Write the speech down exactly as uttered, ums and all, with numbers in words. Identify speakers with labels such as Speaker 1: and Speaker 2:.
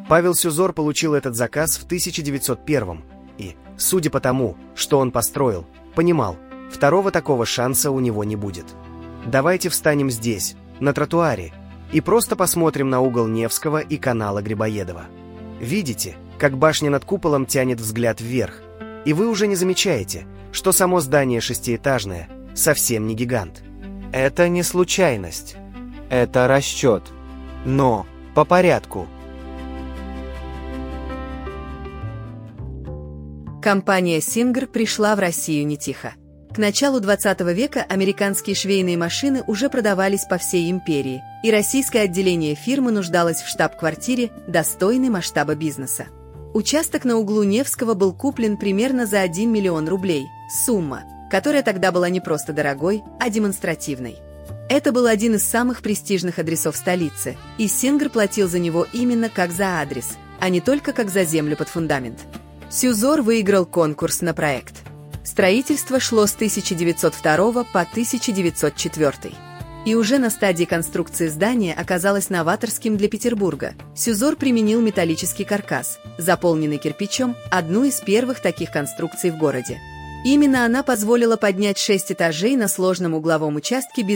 Speaker 1: Павел Сюзор получил этот заказ в тысяча девятьсот первом и, судя по тому, что он построил, понимал, второго такого шанса у него не будет. Давайте встанем здесь, на тротуаре, и просто посмотрим на угол Невского и канала Грибоедова. Видите, как башня над куполом тянет взгляд вверх, и вы уже не замечаете, что само здание шестиэтажное совсем не гигант.
Speaker 2: Это не случайность, это расчет. Но по порядку.
Speaker 3: Компания Singer пришла в Россию не тихо. К началу двадцатого века американские швейные машины уже продавались по всей империи, и российское отделение фирмы нуждалось в штаб-квартире, достойной масштаба бизнеса. Участок на углу Невского был куплен примерно за один миллион рублей, сумма, которая тогда была не просто дорогой, а демонстративной. Это был один из самых престижных адресов столицы, и Singer платил за него именно как за адрес, а не только как за землю под фундамент. Сюзор выиграл конкурс на проект. Строительство шло с тысяча девятьсот второго по тысяча девятьсот четвёртый. И уже на стадии конструкции здания оказалось новаторским для Петербурга. Сюзор применил металлический каркас, заполненный кирпичом, одну из первых таких конструкций в городе. Именно она позволила поднять шесть этажей на сложном угловом участке без